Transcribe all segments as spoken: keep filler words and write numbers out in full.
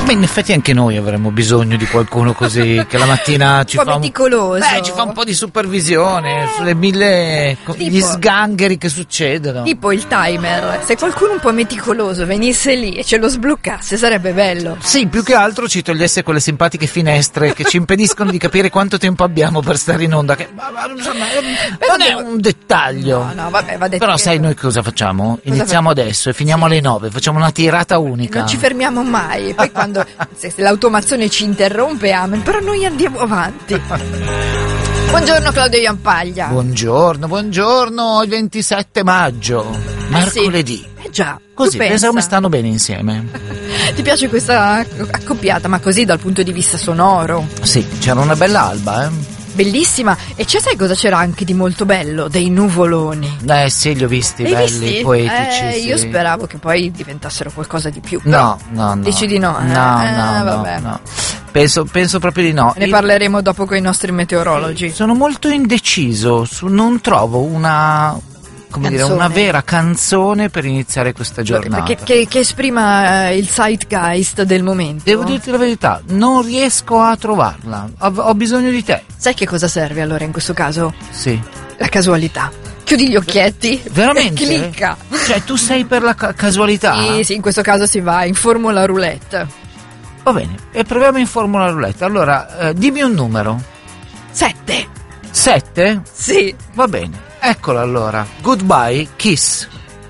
Beh, in effetti anche noi avremmo bisogno di qualcuno così che la mattina ci un po' fa meticoloso. un, beh, ci fa un po' di supervisione sulle mille co- Tipo- gli sgangheri che succedono. Tipo il timer, se qualcuno un po' meticoloso venisse lì e ce lo sbloccasse sarebbe bello. Sì, più che altro ci togliesse quelle simpatiche finestre che ci impediscono di capire quanto tempo abbiamo per stare in onda, che ma- ma- insomma, non è un dettaglio. No, no, vabbè, va detto Però che- sai noi cosa facciamo? Cosa Iniziamo facciamo? adesso e finiamo alle nove, facciamo una tirata unica. Non ci fermiamo mai, e poi quando se, se l'automazione ci interrompe, amen, però noi andiamo avanti. Buongiorno Claudio Iampaglia. Buongiorno, buongiorno, il ventisette maggio, mercoledì. Eh già, Così, tu pensa pensa come stanno bene insieme. Ti piace questa accoppiata, ma così dal punto di vista sonoro? Sì, c'era una bella alba, eh. Bellissima. E c'è, sai cosa c'era anche di molto bello? Dei nuvoloni. Eh sì, li ho visti, Li hai belli, visti? poetici. Eh, sì. io speravo che poi diventassero qualcosa di più. No, no, no. Dici di no? No, Eh, no, eh, no, vabbè. no. Penso, penso proprio di no. Ne Io parleremo dopo con i nostri meteorologi. sono molto indeciso, su, non trovo una, come dire, Canzone. una vera canzone per iniziare questa giornata. Che, che, che esprima eh, il zeitgeist del momento. Devo dirti la verità, non riesco a trovarla. Ho, ho bisogno di te. Sai che cosa serve allora in questo caso? Sì. La casualità. Chiudi gli occhietti Veramente? e clicca. Cioè, tu sei per la ca- casualità? Sì, sì, in questo caso si va in formula roulette. Va bene, e proviamo in formula roulette. Allora, eh, dimmi un numero. Sette. Sette? Sì. Va bene. Eccolo allora. Goodbye, Kiss.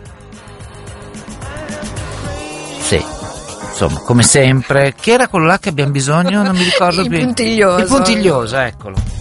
Sì. Insomma, come sempre. Chi era quello là che abbiamo bisogno? Non mi ricordo Il più. puntiglioso. Il puntiglioso, eccolo.